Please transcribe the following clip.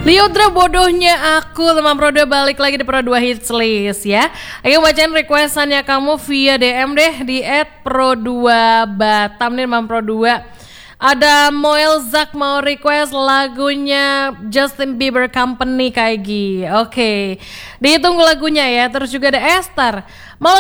Liodra bodohnya aku teman Pro2 balik lagi di Pro2 Hits List ya. Ayo bacain requestannya kamu via DM deh di @pro2batam nih teman Pro2. Ada Moel Zak mau request lagunya Justin Bieber Company Kaigi. Oke. Ditunggu lagunya ya. Terus juga ada Esther mau